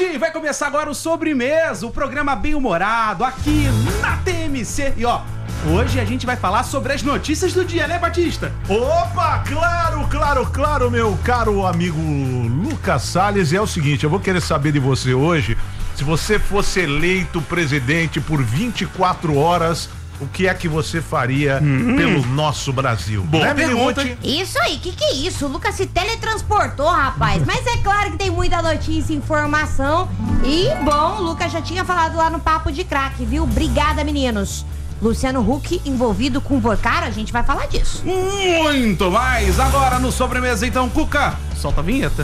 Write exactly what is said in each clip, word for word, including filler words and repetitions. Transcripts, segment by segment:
Sim, vai começar agora o Sobremesa, o programa bem-humorado aqui na T M C. E ó, hoje a gente vai falar sobre as notícias do dia, né, Batista? Opa, claro, claro, claro, meu caro amigo Lucas Salles. É o seguinte, eu vou querer saber de você hoje, se você fosse eleito presidente por vinte e quatro horas, o que é que você faria hum. pelo nosso Brasil? Boa né, pergunta. Isso aí, que que é isso? O Lucas se teletransportou, rapaz. Mas é claro que tem muita notícia e informação. E, bom, o Lucas já tinha falado lá no Papo de Craque, viu? Obrigada, meninos. Luciano Huck envolvido com Vorcara, a gente vai falar disso. Muito mais agora no Sobremesa, então, Cuca, solta a vinheta.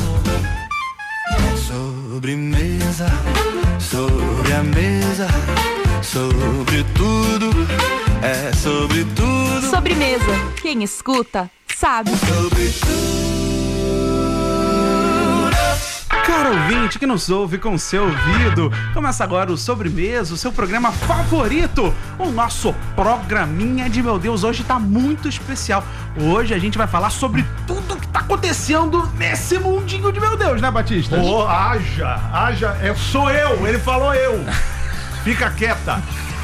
Sobremesa, sobre a mesa, sobre tudo, é sobre tudo. Sobremesa, quem escuta, sabe. Sobre tudo. Caro ouvinte que nos ouve com o seu ouvido, começa agora o Sobremesa, o seu programa favorito, o nosso programinha de meu Deus, hoje tá muito especial. Hoje a gente vai falar sobre tudo que tá acontecendo nesse mundinho de meu Deus, né, Batista? Ô, oh, haja, haja, é, sou eu, ele falou eu. Fica quieta.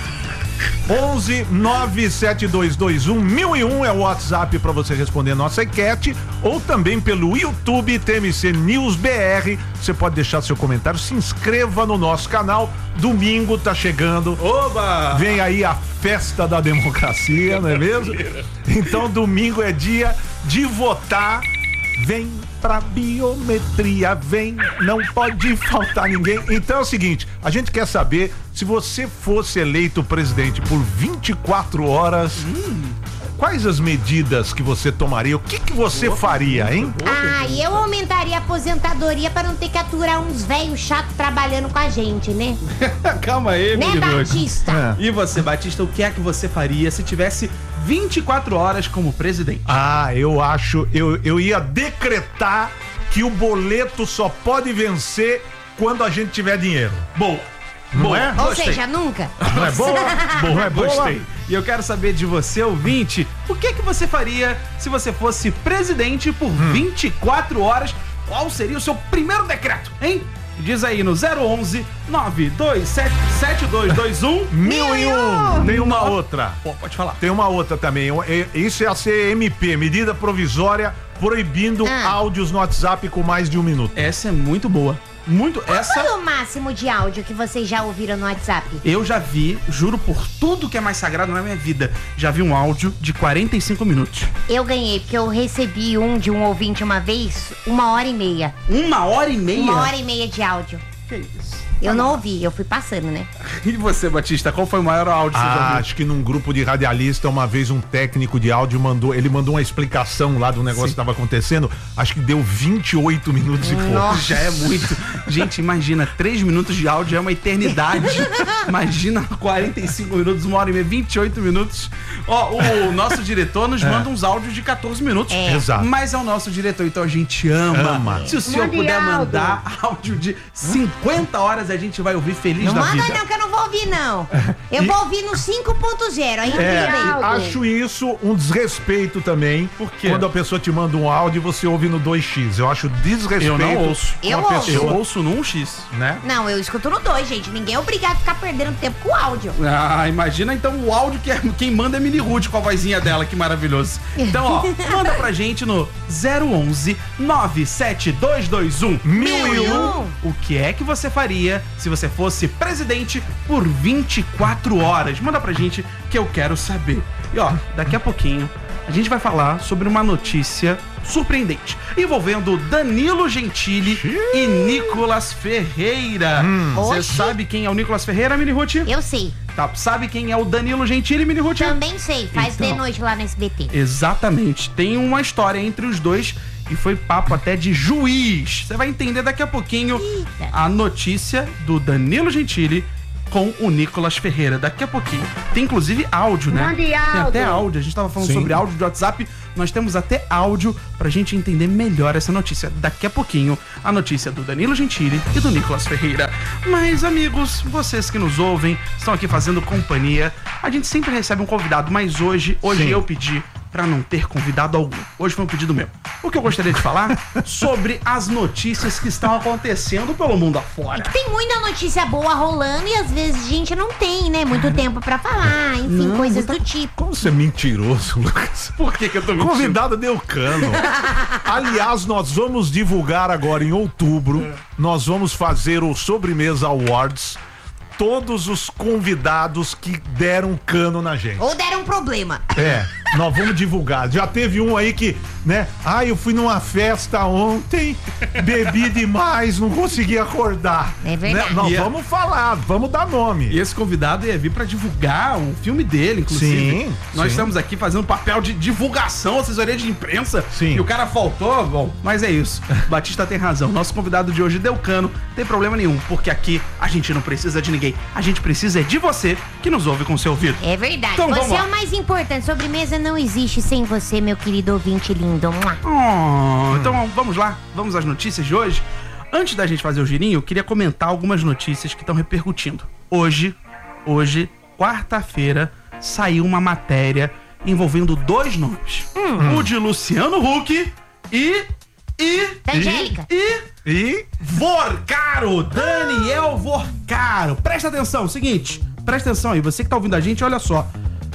onze nove sete dois dois um mil e um é o WhatsApp para você responder a nossa enquete, ou também pelo YouTube T M C News B R. Você pode deixar seu comentário, se inscreva no nosso canal. Domingo tá chegando. Oba! Vem aí a festa da democracia, não é mesmo? Então domingo é dia de votar. Vem pra biometria, vem, não pode faltar ninguém. Então é o seguinte, a gente quer saber, se você fosse eleito presidente por vinte e quatro horas, hum. quais as medidas que você tomaria? O que que você boa, faria, hein? Boa, ah, eu aumentaria a aposentadoria para não ter que aturar uns velhos chatos trabalhando com a gente, né? Calma aí, né, Batista? É. E você, Batista, o que é que você faria se tivesse vinte e quatro horas como presidente? Ah, eu acho, eu, eu ia decretar que o boleto só pode vencer quando a gente tiver dinheiro. Boa. Não boa. é? Ou Gostei. seja, nunca. Não é boa? Não é boa? Gostei. E eu quero saber de você, ouvinte, o que que você faria se você fosse presidente por hum. vinte e quatro horas? Qual seria o seu primeiro decreto, hein? Diz aí no zero onze nove dois sete sete dois dois um mil e um. Tem uma outra. Pô, pode falar. Tem uma outra também. Isso é a C M P, medida provisória proibindo ah. áudios no WhatsApp com mais de um minuto. Essa é muito boa. Muito. Qual essa... foi o máximo de áudio que vocês já ouviram no WhatsApp? Eu já vi, juro por tudo que é mais sagrado na minha vida, já vi um áudio de quarenta e cinco minutos. Eu ganhei, porque eu recebi um de um ouvinte uma vez, uma hora e meia. Uma hora e meia? Uma hora e meia de áudio. Que isso? Eu não ouvi, eu fui passando, né? E você, Batista, qual foi o maior áudio que ah, você já viu? Acho que num grupo de radialista, uma vez um técnico de áudio mandou, ele mandou uma explicação lá do negócio Sim. que estava acontecendo, acho que deu vinte e oito minutos e pouco. Já é muito. Gente, imagina, três minutos de áudio é uma eternidade. Imagina quarenta e cinco minutos, uma hora e meia, vinte e oito minutos. Ó, o nosso diretor nos é. manda uns áudios de quatorze minutos. É. Exato. Mas é o nosso diretor, então a gente ama. ama. Se o senhor Mande puder áudio. mandar áudio de cinquenta horas, a gente vai ouvir feliz não da vida. Não manda não, que eu não vou ouvir não. Eu E... vou ouvir no cinco ponto zero, aí é, bem. acho isso um desrespeito também. Por quê? Quando a pessoa te manda um áudio e você ouve no dois x. Eu acho desrespeito. Eu não ouço. Eu uma ouço. pessoa, Eu ouço no um x. né? Não, eu escuto no dois, gente. Ninguém é obrigado a ficar perdendo tempo com o áudio. Ah, imagina então o áudio que é, quem manda é Mini Ruth com a vozinha dela, que maravilhoso. Então, ó, manda pra gente no zero onze nove sete dois dois um mil e um. O que é que você faria se você fosse presidente por vinte e quatro horas? Manda pra gente que eu quero saber. E ó, daqui a pouquinho a gente vai falar sobre uma notícia surpreendente envolvendo Danilo Gentili Xiii. e Nicolas Ferreira. Você hum. sabe quem é o Nicolas Ferreira, Mini Ruth? Eu sei. Tá, sabe quem é o Danilo Gentili, Mini Ruth? Também sei, faz então, de noite lá no S B T. Exatamente, tem uma história entre os dois e foi papo até de juiz. Você vai entender daqui a pouquinho Eita. a notícia do Danilo Gentili com o Nicolas Ferreira. Daqui a pouquinho. Tem inclusive áudio, né? Mande Tem áudio. até áudio. A gente tava falando Sim. sobre áudio de WhatsApp. Nós temos até áudio pra gente entender melhor essa notícia. Daqui a pouquinho, a notícia do Danilo Gentili e do Nicolas Ferreira. Mas, amigos, vocês que nos ouvem, estão aqui fazendo companhia. A gente sempre recebe um convidado, mas hoje, hoje Sim. eu pedi pra não ter convidado algum. Hoje foi um pedido meu. O que eu gostaria de falar sobre as notícias que estão acontecendo pelo mundo afora. Tem muita notícia boa rolando e às vezes a gente não tem, né? Muito tempo pra falar, enfim, Não, coisas muita- do tipo. Como você é mentiroso, Lucas. Por que que eu tô mentindo? Convidado deu cano. Aliás, nós vamos divulgar agora em outubro, nós vamos fazer o Sobremesa Awards. Todos os convidados que deram cano na gente. Ou deram um problema. É, nós vamos divulgar. Já teve um aí que, né? Ah, eu fui numa festa ontem, bebi demais, não consegui acordar. É verdade. Né? Nós E a- vamos falar, vamos dar nome. E esse convidado ia vir pra divulgar um filme dele, inclusive. Sim, Nós sim. estamos aqui fazendo papel de divulgação, assessoria de imprensa. Sim. E o cara faltou, bom, mas é isso. Batista tem razão. Nosso convidado de hoje deu cano, não tem problema nenhum, porque aqui a gente não precisa de ninguém. A gente precisa é de você que nos ouve com seu ouvido. É verdade. Então, vamos você é lá. o mais importante. Sobremesa não existe sem você, meu querido ouvinte lindo. Mua. Oh, então vamos lá, vamos às notícias de hoje. Antes da gente fazer o girinho, eu queria comentar algumas notícias que estão repercutindo. Hoje, hoje, quarta-feira, saiu uma matéria envolvendo dois nomes. O de Luciano Huck e... e... Da Angélica. E... E Vorcaro, Daniel Vorcaro. Presta atenção, seguinte, presta atenção aí, você que tá ouvindo a gente, olha só.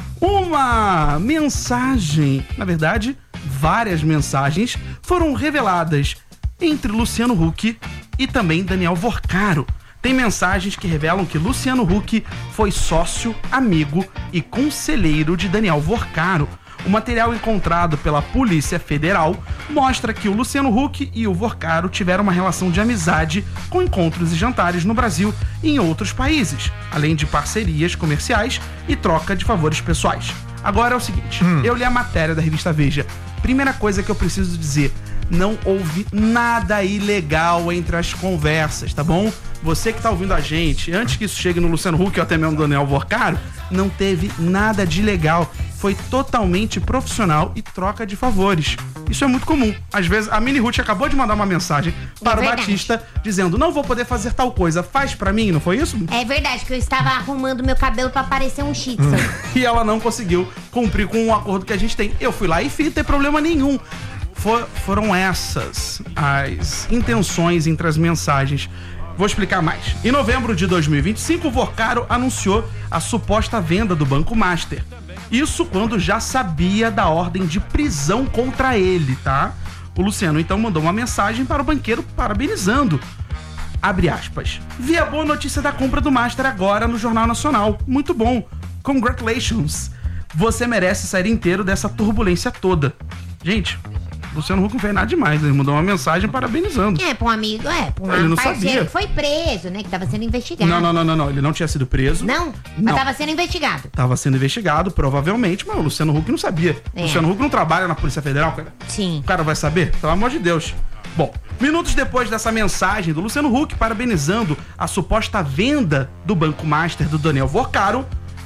Uma mensagem, na verdade, várias mensagens foram reveladas entre Luciano Huck e também Daniel Vorcaro. Tem mensagens que revelam que Luciano Huck foi sócio, amigo e conselheiro de Daniel Vorcaro. O material encontrado pela Polícia Federal mostra que o Luciano Huck e o Vorcaro tiveram uma relação de amizade com encontros e jantares no Brasil e em outros países, além de parcerias comerciais e troca de favores pessoais. Agora é o seguinte, eu li a matéria da revista Veja. Primeira coisa que eu preciso dizer, não houve nada ilegal entre as conversas, tá bom? Você que tá ouvindo a gente, antes que isso chegue no Luciano Huck ou até mesmo no Daniel Vorcaro, não teve nada de ilegal. Foi totalmente profissional e troca de favores. Isso é muito comum. Às vezes, a Mini Ruth acabou de mandar uma mensagem para o verdade. Batista dizendo, não vou poder fazer tal coisa, faz pra mim, não foi isso? É verdade que eu estava arrumando meu cabelo pra parecer um shih tzu. E ela não conseguiu cumprir com o acordo que a gente tem. Eu fui lá e fiz, não tem problema nenhum. For, foram essas as intenções entre as mensagens. Vou explicar mais. Em novembro de dois mil e vinte e cinco, o Vorcaro anunciou a suposta venda do Banco Master. Isso quando já sabia da ordem de prisão contra ele, tá? O Luciano então mandou uma mensagem para o banqueiro parabenizando. Abre aspas. Vi a boa notícia da compra do Master agora no Jornal Nacional. Muito bom. Congratulations. Você merece sair inteiro dessa turbulência toda. Gente, Luciano Huck não fez nada demais, ele mandou uma mensagem parabenizando. É, pra um amigo, é, pra um Ele não parceiro sabia. que foi preso, né? Que tava sendo investigado. Não, não, não, não, não, ele não tinha sido preso. Não? Mas Não. tava sendo investigado. Tava sendo investigado, provavelmente, mas o Luciano Huck não sabia. É. O Luciano Huck não trabalha na Polícia Federal, cara. Sim. O cara vai saber? Pelo amor de Deus. Bom, minutos depois dessa mensagem do Luciano Huck parabenizando a suposta venda do Banco Master do Daniel Vorcaro,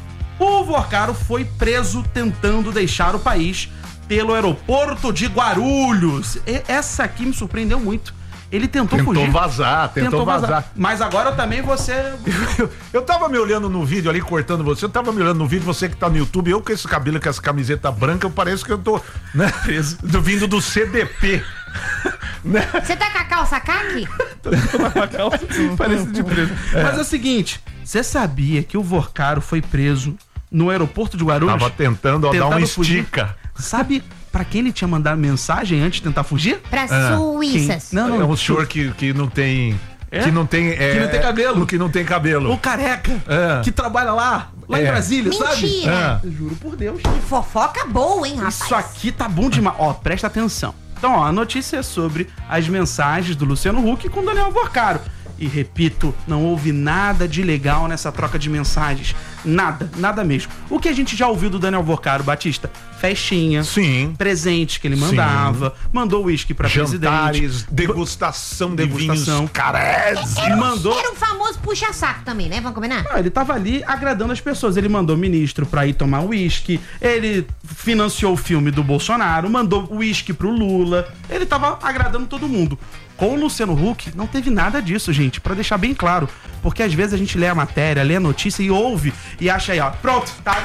o Vorcaro foi preso tentando deixar o país pelo aeroporto de Guarulhos. E essa aqui me surpreendeu muito. Ele tentou, tentou fugir. vazar, tentou, vazar. Mas agora eu também você... Eu, eu tava me olhando no vídeo ali, cortando você, eu tava me olhando no vídeo, você que tá no YouTube, eu com esse cabelo, com essa camiseta branca, eu pareço que eu tô, né, do, vindo do C D P. Né? Você tá com a calça caqui? Parece de preso. Mas é o seguinte, você sabia que o Vorcaro foi preso no aeroporto de Guarulhos? Tava tentando, ó, dar uma fugir? estica. Sabe pra quem ele tinha mandado mensagem antes de tentar fugir? Pra Ah, Suíças. Quem? Não, não. É um senhor que, que não tem... É? Que não tem... É, Que não tem cabelo. Que não tem cabelo. O careca É. que trabalha lá, lá em É. Brasília, sabe? Mentira. É. Eu juro por Deus. Que fofoca boa, hein, rapaz? Isso aqui tá bom demais. Ó, presta atenção. Então, ó, a notícia é sobre as mensagens do Luciano Huck com Daniel Vorcaro. E repito, não houve nada de legal nessa troca de mensagens. Nada, nada mesmo. O que a gente já ouviu do Daniel Vorcaro, Batista? Festinha, Sim. presente que ele mandava, mandou uísque pra Jantares, presidente, degustação de Degustação. vinhos careses. Era, um- mandou- era um famoso puxa-saco também, né? Vamos combinar? Ah, ele tava ali agradando as pessoas. Ele mandou ministro pra ir tomar uísque, ele financiou o filme do Bolsonaro, mandou uísque pro Lula. Ele tava agradando todo mundo. Com o Luciano Huck, não teve nada disso, gente, pra deixar bem claro. Porque às vezes a gente lê a matéria, lê a notícia e ouve e acha aí, ó, pronto, tá vendo?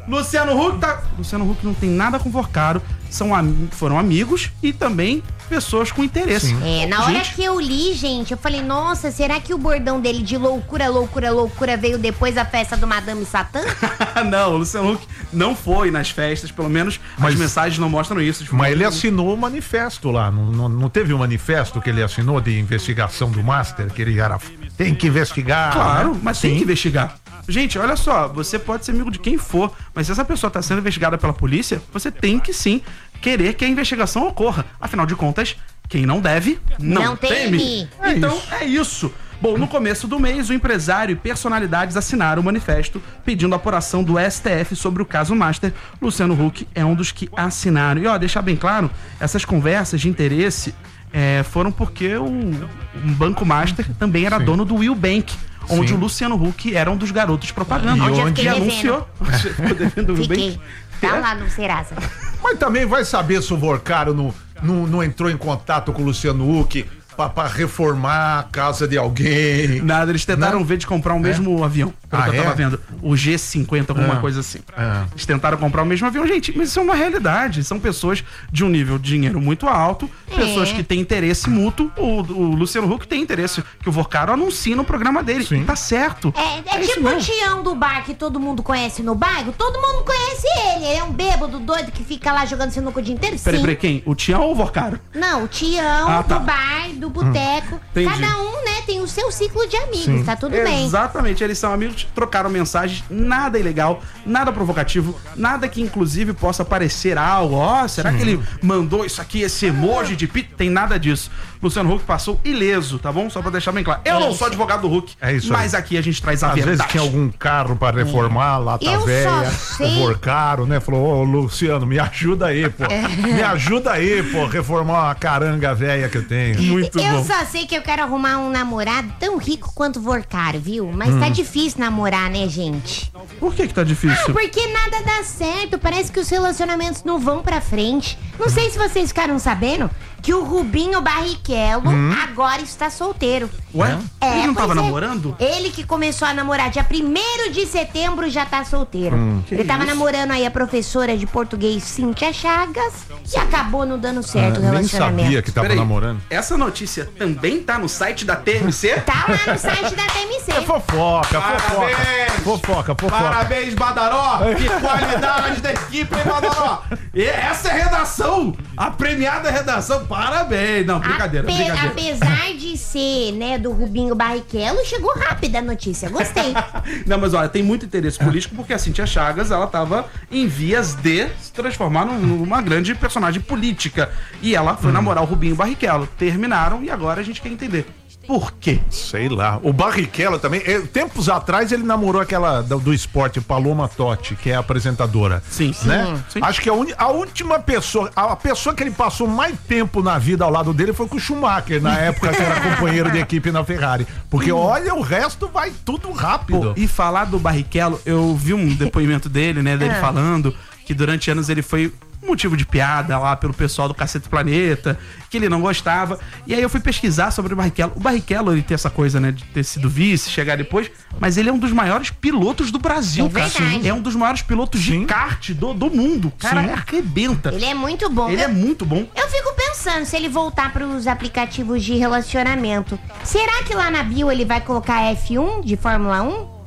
Luciano Huck tá... Luciano Huck não tem nada com Vorcaro. São am... Foram amigos e também pessoas com interesse. Sim. É, na hora Gente. que eu li, gente, eu falei, nossa, será que o bordão dele de loucura, loucura, loucura veio depois da festa do Madame Satã? Não, o Luciano Huck não foi nas festas, pelo menos Mas- as mensagens não mostram isso. Mas ele assinou o manifesto lá, não, não, não teve um manifesto que ele assinou de investigação do Master, que ele era, tem que investigar. Claro, né? mas Sim. tem que investigar. Gente, olha só, você pode ser amigo de quem for, mas se essa pessoa está sendo investigada pela polícia, você tem que sim querer que a investigação ocorra. Afinal de contas, quem não deve, não, Não teme. teme. É Então, isso. é isso. Bom, no começo do mês, o empresário e personalidades assinaram o manifesto pedindo a apuração do S T F sobre o caso Master. Luciano Huck é um dos que assinaram. E ó, deixar bem claro, essas conversas de interesse é, foram porque o, um Banco Master também era Sim. dono do Will Bank, onde Sim. o Luciano Huck era um dos garotos propaganda. E Onde eu onde fiquei devendo. anunciou. Ficou devendo o Will Fiquei. Bank. Tá É. lá no Serasa. Mas também vai saber se o Vorcaro não, não, não entrou em contato com o Luciano Huck pra, pra reformar a casa de alguém. Nada, eles tentaram Não? ver de comprar o mesmo avião. Pelo Ah, que eu tava é? vendo. O G cinquenta, alguma Ah. coisa assim. Ah. Eles tentaram comprar o mesmo avião. Gente, mas isso é uma realidade. São pessoas de um nível de dinheiro muito alto, pessoas que têm interesse mútuo. O, o Luciano Huck tem interesse que o Vorcaro anuncie no programa dele. Sim. E tá certo. É, é isso tipo o mesmo. Tião do bar que todo mundo conhece no bairro. Todo mundo conhece ele. Ele é um bêbado doido que fica lá jogando sinuca o dia inteiro. Peraí, Sim. peraí, quem? O Tião ou o Vorcaro? Não, o Tião Ah, tá. do bar, do boteco. entendi. Cada um, né, tem o seu ciclo de amigos. Sim. Tá tudo bem. Exatamente, eles são amigos, trocaram mensagens, nada ilegal, nada provocativo, nada que inclusive possa parecer algo. Ó, será que ele mandou isso aqui, esse emoji de pit? Tem nada disso. Luciano Huck passou ileso, tá bom? Só pra deixar bem claro. Eu É não isso. sou advogado do Huck, É isso aí. mas aqui a gente traz a Às verdade. vezes tinha algum carro pra reformar, lá tá Eu só velha, sei- o Vorcaro, né? Falou, ô Luciano, me ajuda aí, pô. Me ajuda aí, pô, reformar uma caranga velha que eu tenho. Muito eu bom. só sei que eu quero arrumar um namorado tão rico quanto o Vorcaro, viu? Mas Hum. tá difícil namorar, né, gente? Por que que tá difícil? Porque nada dá certo, parece que os relacionamentos não vão pra frente. Não sei se vocês ficaram sabendo que o Rubinho Barrichello agora está solteiro. Ué? É, ele não tava pois é. namorando? Ele que começou a namorar dia primeiro de setembro já tá solteiro. Ele tava isso? namorando aí a professora de português Cíntia Chagas e acabou não dando certo o Ah, nem relacionamento. sabia que tava Peraí, namorando. essa notícia também tá no site da T M C? Tá lá no site da T M C. É fofoca, fofoca. Parabéns! Fofoca, fofoca. Parabéns, Badaró! Que qualidade da equipe, hein, Badaró? E essa é a redação! A premiada redação, parabéns! Não, brincadeira, Ape- brincadeira. Apesar de ser, né, do Rubinho Barrichello, chegou rápida a notícia. Gostei. Não, mas olha, tem muito interesse político porque a Cíntia Chagas, ela tava em vias de se transformar num- numa grande personagem política. E ela foi namorar o Rubinho Barrichello. Terminaram e agora a gente quer entender por quê. Sei lá. O Barrichello também. eh, Tempos atrás ele namorou aquela do, do esporte, Paloma Totti, que é a apresentadora. Sim. Né? Sim. Acho que a, uni- a última pessoa, a, a pessoa que ele passou mais tempo na vida ao lado dele foi com o Schumacher, na época que era companheiro de equipe na Ferrari. Porque olha, o resto vai tudo rápido. Pô, e falar do Barrichello, eu vi um depoimento dele, né, dele Ah. falando que durante anos ele foi motivo de piada lá pelo pessoal do Cacete Planeta, que ele não gostava. E aí eu fui pesquisar sobre o Barrichello. O Barrichello, ele tem essa coisa, né, de ter sido vice, chegar depois, mas ele é um dos maiores pilotos do Brasil, É cara. verdade. É um dos maiores pilotos de Sim. kart do, do mundo. Cara, Sim. arrebenta. Ele é muito bom. Ele é Eu- muito bom. Eu fico pensando, se ele voltar pros aplicativos de relacionamento, será que lá na bio ele vai colocar F um de Fórmula um?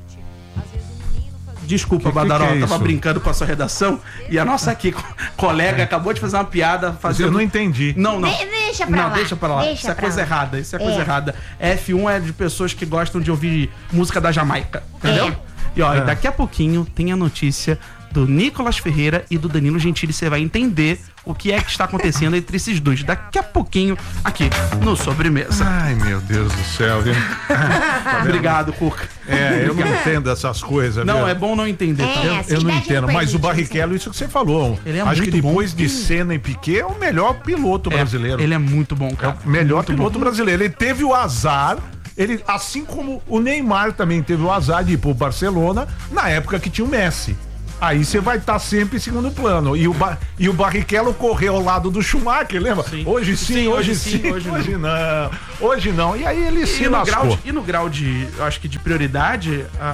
Desculpa, Que- que Badaró, que é eu tava isso? brincando com a sua redação e a nossa aqui, co- colega, acabou de fazer uma piada fazendo... Eu não entendi. Não, não. De- deixa pra não, lá, deixa pra lá. deixa isso é pra coisa lá. errada, isso é coisa É. errada. F um é de pessoas que gostam de ouvir música da Jamaica, entendeu? É. E ó, e É. daqui a pouquinho tem a notícia do Nicolas Ferreira e do Danilo Gentili. Você vai entender o que é que está acontecendo entre esses dois. Daqui a pouquinho, aqui no Sobremesa. Ai, meu Deus do céu, viu? Obrigado, Cuca. É, eu não entendo essas coisas, Não, viu? é bom não entender, tá? É, Eu, assim, eu não idade entendo, não mas o permite, Barrichello, isso que você falou. Ele é acho muito que depois bom. de Senna e Piquet é o melhor piloto É, brasileiro. Ele é muito bom, É cara. o melhor Muito piloto bom. brasileiro. Ele teve o azar, ele, assim como o Neymar também teve o azar de ir pro Barcelona na época que tinha o Messi. Aí você vai estar sempre em segundo plano. E o, Ba- e o Barrichello correu ao lado do Schumacher, lembra? Sim. Hoje sim, Sim, hoje, hoje sim, sim, hoje, hoje não. Hoje não. E aí ele se E no, grau lascou. de, e no grau de, eu acho que de prioridade, a,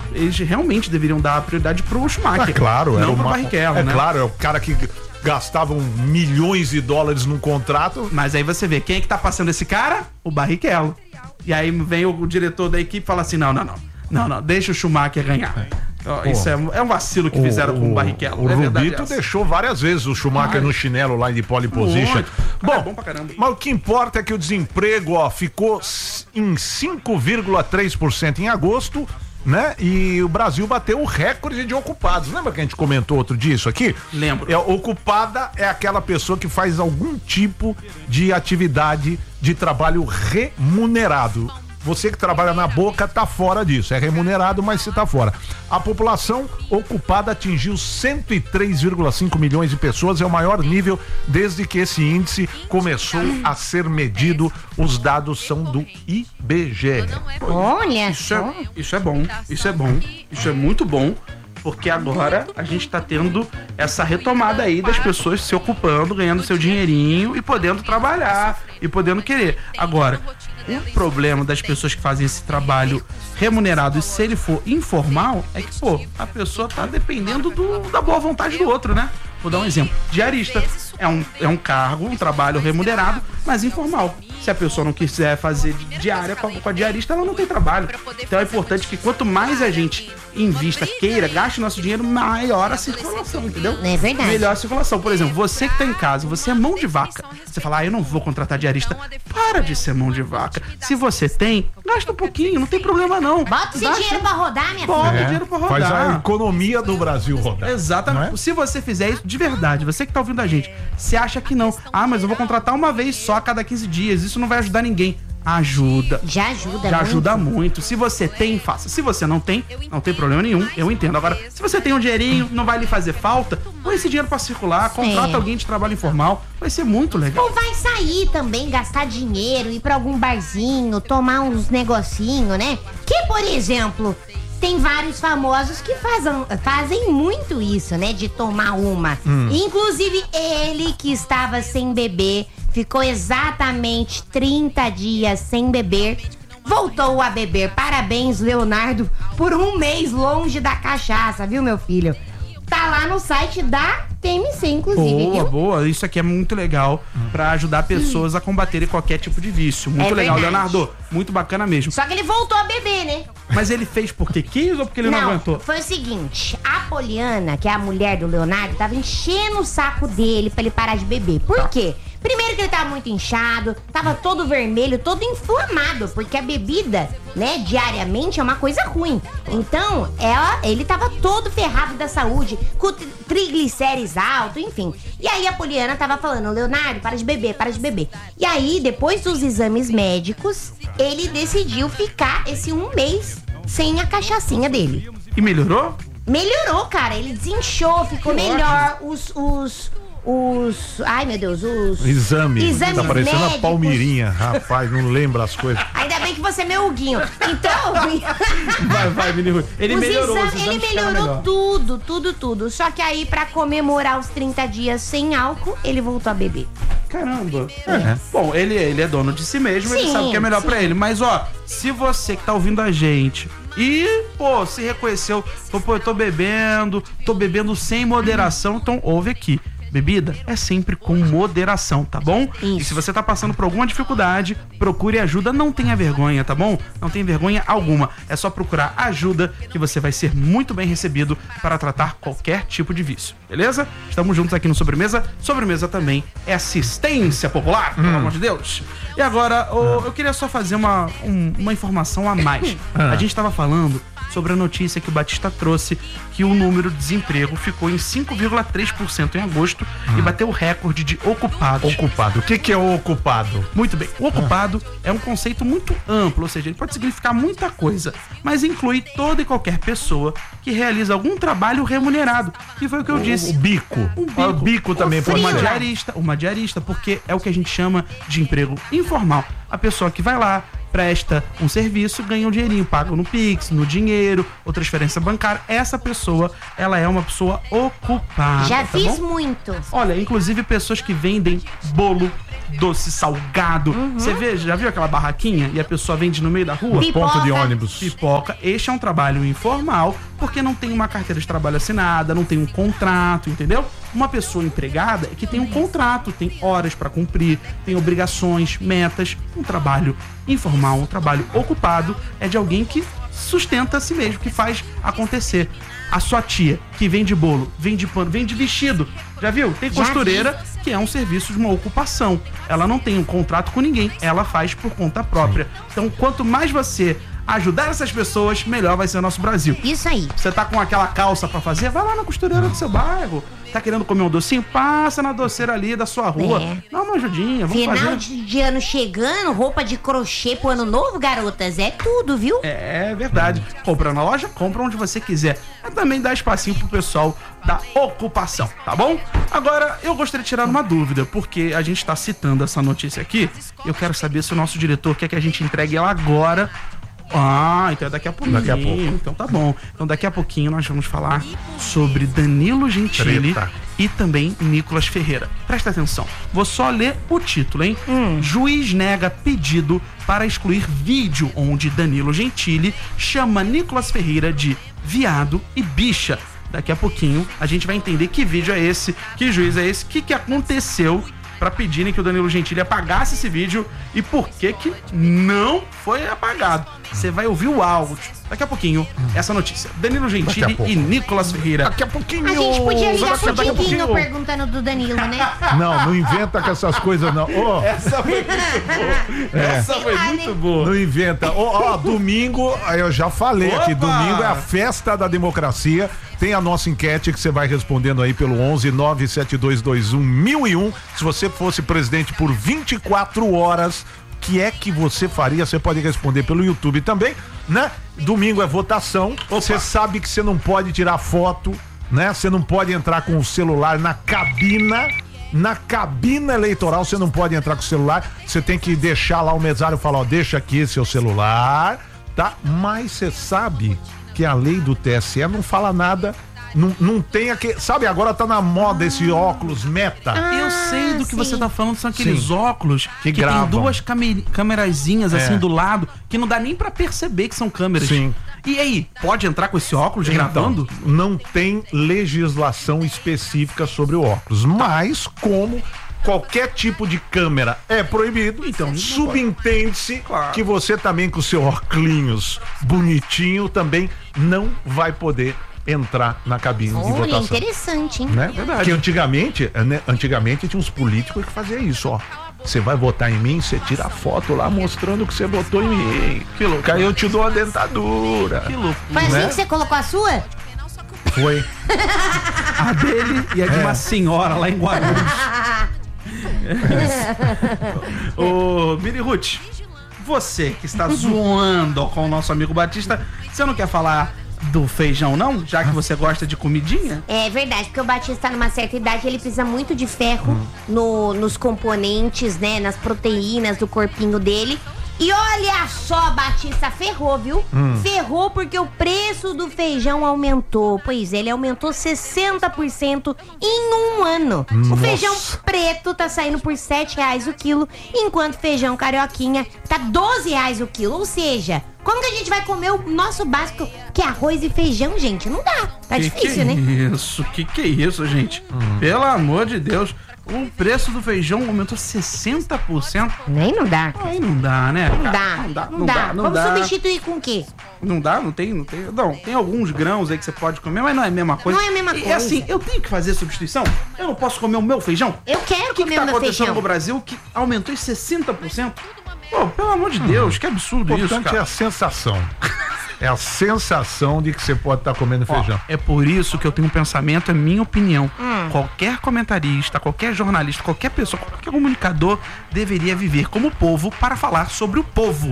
eles realmente deveriam dar a prioridade pro Schumacher. É claro, não é pro uma, Barrichello, é né? claro, é o cara que gastavam milhões de dólares num contrato. Mas aí você vê, quem é que tá passando esse cara? O Barrichello. E aí vem o, o diretor da equipe e fala assim, não, não, não, não, não, deixa o Schumacher ganhar. Ó, isso é, é um vacilo que fizeram com o Barrichello. O é Rubito deixou várias vezes o Schumacher Ai. no chinelo lá de pole position. Muito. Bom, Cara, é bom pra caramba. mas o que importa é que o desemprego, ó, ficou em cinco vírgula três por cento em agosto, né? E o Brasil bateu o recorde de ocupados. Lembra que a gente comentou outro dia isso aqui? Lembro. É, ocupada é aquela pessoa que faz algum tipo de atividade de trabalho remunerado. Você que trabalha na boca tá fora disso. É remunerado, mas você tá fora. A população ocupada atingiu cento e três vírgula cinco milhões de pessoas. É o maior nível desde que esse índice começou a ser medido. Os dados são do I B G E. Olha Isso só. é, isso é bom, isso é bom, isso é muito bom, porque agora a gente tá tendo essa retomada aí das pessoas se ocupando, ganhando seu dinheirinho e podendo trabalhar e podendo querer. Agora, o problema das pessoas que fazem esse trabalho remunerado, e se ele for informal, é que, pô, a pessoa tá dependendo do, da boa vontade do outro, né? Vou dar um exemplo. Diarista é um, é um cargo, um trabalho remunerado, mas informal. Se a pessoa não quiser fazer diária com a, com a diarista, ela não tem trabalho. Então é importante que quanto mais a gente invista, queira, gaste nosso dinheiro, maior a circulação, entendeu? É verdade. Melhor a circulação. Por exemplo, você que tá em casa, você é mão de vaca. Você fala, ah, eu não vou contratar diarista. Para de ser mão de vaca. Se você tem, gasta um pouquinho, não tem problema não. Bota esse Gasta- dinheiro pra rodar, minha Bota filha. o dinheiro pra rodar. Faz a economia do Brasil rodar. Exatamente. Não é? Se você fizer isso de verdade, você que tá ouvindo a gente, você acha que não. Ah, mas eu vou contratar uma vez só a cada quinze dias. Isso não vai ajudar ninguém. Ajuda. Já ajuda Já muito. ajuda muito. Se você tem, faça. Se você não tem, não tem problema nenhum. Eu entendo. Agora, se você tem um dinheirinho, não vai lhe fazer falta, põe esse dinheiro pra circular, contrata É. alguém de trabalho informal. Vai ser muito legal. Ou vai sair também, gastar dinheiro, ir pra algum barzinho, tomar uns negocinho, né? Que, por exemplo, tem vários famosos que fazem, fazem muito isso, né? De tomar uma. Inclusive, ele que estava sem beber, ficou exatamente trinta dias sem beber, voltou a beber. Parabéns, Leonardo, por um mês longe da cachaça, viu, meu filho? Tá lá no site da T M C, inclusive, Boa, viu? boa. Isso aqui é muito legal pra ajudar pessoas a combaterem qualquer tipo de vício. Muito É legal, verdade. Leonardo. Muito bacana mesmo. Só que ele voltou a beber, né? Mas ele fez porque quis ou porque ele não, aguentou? Foi o seguinte, a Poliana, que é a mulher do Leonardo, tava enchendo o saco dele pra ele parar de beber. Por Tá. quê? Primeiro que ele tava muito inchado, tava todo vermelho, todo inflamado, porque a bebida, né, diariamente é uma coisa ruim. Então, ela, ele tava todo ferrado da saúde, com tri- triglicérides alto, enfim. E aí a Poliana tava falando, Leonardo, para de beber, para de beber. E aí, depois dos exames médicos, ele decidiu ficar esse um mês sem a cachaçinha dele. E melhorou? Melhorou, cara. Ele desinchou, ficou Que melhor. Os, os, os... Ai, meu Deus, os... Exame. Exames Tá parecendo médicos. a Palmirinha. Rapaz, não lembra as coisas. Ainda bem que você é meu Huguinho. Então... Vai, vai, menino. Ele os melhorou. exames- os ele exames ficaram melhorou melhor. tudo, tudo, tudo. Só que aí, pra comemorar os trinta dias sem álcool, ele voltou a beber. Caramba. É. Bom, ele, ele é dono de si mesmo, ele Sim, sabe o que é melhor sim. pra ele. Mas, ó, se você que tá ouvindo a gente e, pô, se reconheceu, pô, pô, eu tô bebendo, tô bebendo sem moderação, então ouve aqui. Bebida é sempre com moderação, tá bom? Isso. E se você tá passando por alguma dificuldade, procure ajuda, não tenha vergonha, tá bom? Não tenha vergonha alguma. É só procurar ajuda que você vai ser muito bem recebido para tratar qualquer tipo de vício, beleza? Estamos juntos aqui no Sobremesa. Sobremesa também é assistência popular, pelo amor de Deus. E agora, ô, eu queria só fazer uma, um- uma informação a mais. A gente tava falando sobre a notícia que o Batista trouxe, que o número de desemprego ficou em cinco vírgula três por cento em agosto e bateu o recorde de ocupados. Ocupado. O que que é o ocupado? Muito bem. O ocupado é um conceito muito amplo, ou seja, ele pode significar muita coisa, mas inclui toda e qualquer pessoa que realiza algum trabalho remunerado, que foi o que eu O disse. bico. Um Ah, O bico também pode uma ser. diarista, uma diarista, porque é o que a gente chama de emprego informal. A pessoa que vai lá, presta um serviço, ganha um dinheirinho, paga no Pix, no dinheiro, ou transferência bancária. Essa pessoa, ela é uma pessoa ocupada. Já tá fiz bom? muito. Olha, inclusive pessoas que vendem bolo, doce salgado. Você vê, já viu aquela barraquinha e a pessoa vende no meio da rua? Pipoca. Ponto de ônibus. Pipoca. Este é um trabalho informal, porque não tem uma carteira de trabalho assinada, não tem um contrato, entendeu? Uma pessoa empregada é que tem um contrato, tem horas pra cumprir, tem obrigações, metas. Um trabalho informal, um trabalho ocupado é de alguém que sustenta a si mesmo, que faz acontecer. A sua tia, que vende bolo, vende pano, vende vestido, já viu? Tem Já costureira, que é um serviço de uma ocupação. Ela não tem um contrato com ninguém, ela faz por conta própria. Então, quanto mais você ajudar essas pessoas, melhor vai ser o nosso Brasil. Isso aí. Você tá com aquela calça pra fazer? Vai lá na costureira do seu bairro. Tá querendo comer um docinho? Passa na doceira ali da sua rua. É. Dá uma ajudinha, vamos Final fazer. de, de ano chegando, roupa de crochê pro ano novo, garotas. É tudo, viu? É verdade. Compra na loja, compra onde você quiser. Mas também dá espacinho pro pessoal da ocupação, tá bom? Agora, eu gostaria de tirar uma dúvida, porque a gente tá citando essa notícia aqui. Eu quero saber se o nosso diretor quer que a gente entregue ela agora. Ah, então é daqui a pouquinho. Daqui a pouco. Então tá bom. Então daqui a pouquinho nós vamos falar sobre Danilo Gentili Treta. e também Nicolas Ferreira. Presta atenção. Vou só ler o título, hein? Juiz nega pedido para excluir vídeo onde Danilo Gentili chama Nicolas Ferreira de viado e bicha. Daqui a pouquinho a gente vai entender que vídeo é esse, que juiz é esse, o que, que aconteceu para pedirem que o Danilo Gentili apagasse esse vídeo e por que que não foi apagado. Você vai ouvir o áudio. Daqui a pouquinho, essa notícia. Danilo Gentili pouco. e Nicolas Ferreira. Daqui a pouquinho. A gente podia ligar Daqui a pro pouquinho. Diguinho perguntando do Danilo, né? Não, não inventa com essas coisas, não. Ô, Essa foi muito boa. Essa foi muito boa. não inventa. Ó, ó, domingo, eu já falei aqui, Opa! domingo é a festa da democracia. Tem a nossa enquete que você vai respondendo aí pelo onze nove sete dois dois um mil e um. Se você fosse presidente por vinte e quatro horas, o que é que você faria? Você pode responder pelo YouTube também, né? Domingo é votação. Você sabe que você não pode tirar foto, né? Você não pode entrar com o celular na cabina. Na cabina eleitoral você não pode entrar com o celular. Você tem que deixar lá o mesário falar, ó, deixa aqui seu celular, tá? Mas você sabe que a lei do T S E não fala nada, não, não tem aquele, sabe, agora tá na moda esse óculos meta. Eu sei do que sim. você tá falando, são aqueles Sim. óculos que, Que tem gravam. duas came- camerazinhas É. assim do lado, que não dá nem pra perceber que são câmeras. Sim. E aí, pode entrar com esse óculos gravando? Então, não tem legislação específica sobre o óculos, mas como qualquer tipo de câmera é proibido, Então, não subentende-se Claro. que você também com seu óculos bonitinho também não vai poder entrar na cabine de Olha, votação. interessante, hein? Né? Verdade. Porque antigamente, né, antigamente tinha uns políticos que faziam isso, ó. Você vai votar em mim, você tira a foto lá mostrando que você votou em mim. Que louco. Que aí eu te dou a dentadura. Que louco. Foi assim né? que você colocou a sua? Foi. A dele e a de É. uma senhora lá em Guarulhos. Ô, Miri Ruth, você que está zoando com o nosso amigo Batista, você não quer falar do feijão, não? Já que você gosta de comidinha? É verdade, porque o Batista tá numa certa idade, ele precisa muito de ferro no, nos componentes, né? Nas proteínas do corpinho dele. E olha só, Batista, ferrou, viu? Ferrou porque o preço do feijão aumentou. Pois é, ele aumentou sessenta por cento em um ano. O Nossa. feijão preto tá saindo por sete reais o quilo, enquanto feijão carioquinha tá doze reais o quilo. Ou seja, como que a gente vai comer o nosso básico, que é arroz e feijão, gente? Não dá. Tá que difícil, que é né? Isso, que que é isso, gente? Pelo amor de Deus, o preço do feijão aumentou sessenta por cento. Nem não dá. Aí não dá, né? Não cara? dá, Não dá, não dá. não Vamos dá. substituir com o quê? Não dá, não tem, não tem. Não, tem alguns grãos aí que você pode comer, mas não é a mesma coisa. Não é a mesma E coisa. assim, eu tenho que fazer substituição? Eu não posso comer o meu feijão? Eu quero O que, que comer tá o meu acontecendo feijão. no Brasil que aumentou em sessenta por cento? Pô, pelo amor de Deus, que absurdo O isso, importante é cara. a sensação. É a sensação de que você pode estar comendo Ó, feijão. é por isso que eu tenho um pensamento, é minha opinião. Hum. Qualquer comentarista, qualquer jornalista, qualquer pessoa, qualquer comunicador deveria viver como povo para falar sobre o povo.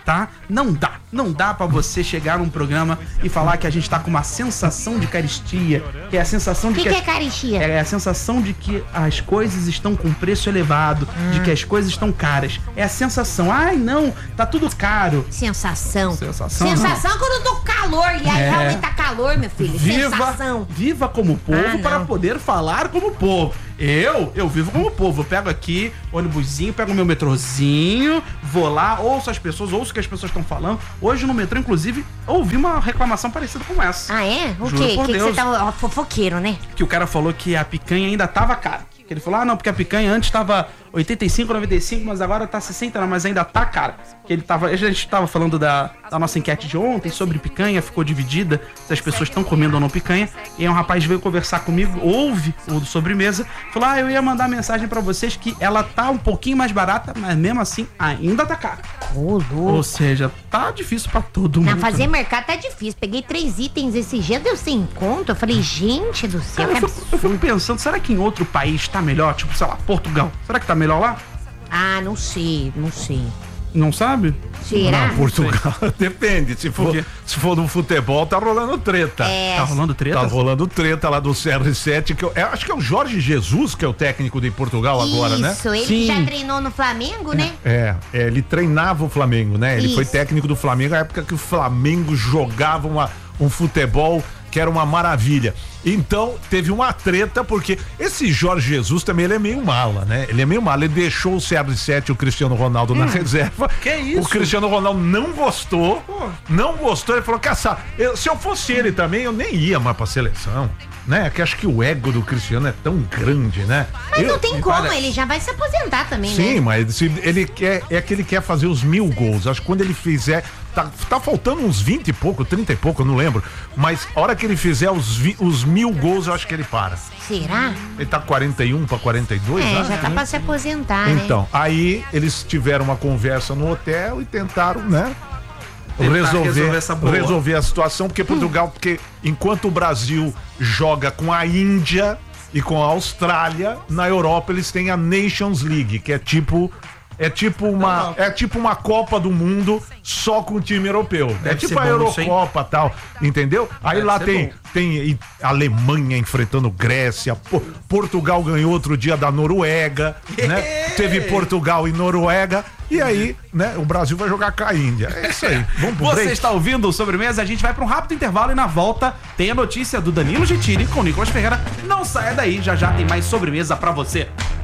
tá? Não dá. Não dá pra você chegar num programa e falar que a gente tá com uma sensação de caristia, que é a sensação de que que... que é caristia? É a sensação de que as coisas estão com preço elevado, Hum. de que as coisas estão caras. É a sensação. Ai, não, tá tudo caro. Sensação. Sensação, Sensação quando eu tô calor. E aí É. realmente tá calor, meu filho. Viva, Sensação. viva como povo Ah, para não. poder falar como povo. Eu, eu vivo como povo. Eu pego aqui, ônibusinho, pego meu metrozinho, vou lá, ouço as pessoas, ouço o que as pessoas estão falando. Hoje no metrô, inclusive, ouvi uma reclamação parecida com essa. Ah, é? O Juro quê? por Que que Deus. você tá ó, fofoqueiro, né? Que o cara falou que a picanha ainda tava cara. Que ele falou, ah, não, porque a picanha antes tava oitenta e cinco, noventa e cinco, mas agora tá sessenta, não, mas ainda tá cara. Que ele tava, a gente tava falando da, da nossa enquete de ontem sobre picanha, ficou dividida, se as pessoas estão comendo ou não picanha. E aí um rapaz veio conversar comigo, ouve o do sobremesa, falou, ah, eu ia mandar mensagem pra vocês que ela tá um pouquinho mais barata, mas mesmo assim ainda tá cara. Ô, louco. Ou seja, tá difícil pra todo mundo. Não, fazer mercado tá difícil. Peguei três itens esse dia, deu sem conto. Eu falei, gente do céu, Cara, que eu, fico, eu fico pensando, será que em outro país tá melhor? Tipo, sei lá, Portugal. Será que tá melhor lá? Ah, não sei, não sei. Não sabe? Será? Não, Portugal depende. Se Por for, quê? se for no futebol, tá rolando treta. É, Tá rolando treta? Tá rolando treta lá do C R sete, que eu, eu acho que é o Jorge Jesus, que é o técnico de Portugal agora, né? Isso, ele Sim. que já treinou no Flamengo, né? É, é, ele treinava o Flamengo, né? Ele Isso. foi técnico do Flamengo na época que o Flamengo jogava uma, um futebol que era uma maravilha. Então, teve uma treta, porque esse Jorge Jesus também, ele é meio mala, né? Ele é meio mala. Ele deixou o C R sete e o Cristiano Ronaldo na reserva. Que isso? O Cristiano Ronaldo não gostou. Não gostou. Ele falou, caçar, eu, se eu fosse ele também, eu nem ia mais pra seleção. Né? Que acho que o ego do Cristiano é tão grande, né? Mas Eu- não tem como, parece. ele já vai se aposentar também, Sim, né? mas se ele quer, é que ele quer fazer os mil gols. Acho que quando ele fizer, tá, tá faltando uns vinte e pouco, trinta e pouco, eu não lembro. Mas a hora que ele fizer os, vi- os mil gols, eu acho que ele para. Será? Ele tá quarenta e um para quarenta e dois, É, né? já tá pra se aposentar, né? Então, aí eles tiveram uma conversa no hotel e tentaram, né? Tentar Resolver, resolver essa boa. resolver a situação, porque Portugal, porque enquanto o Brasil joga com a Índia e com a Austrália, na Europa eles têm a Nations League, que é tipo é tipo uma é tipo uma Copa do Mundo só com o time europeu. Deve é tipo ser a bom isso, hein? Eurocopa e tal, entendeu? Aí Deve lá ser tem bom. tem e- Alemanha enfrentando Grécia, Po- Portugal ganhou outro dia da Noruega, né? Teve Portugal e Noruega, e aí, né, o Brasil vai jogar com a Índia. É isso aí. Vamos pro Você break? está ouvindo o Sobremesa, a gente vai para um rápido intervalo e na volta tem a notícia do Danilo Gentili com o Nicolas Ferreira. Não saia daí, já já tem mais Sobremesa pra você.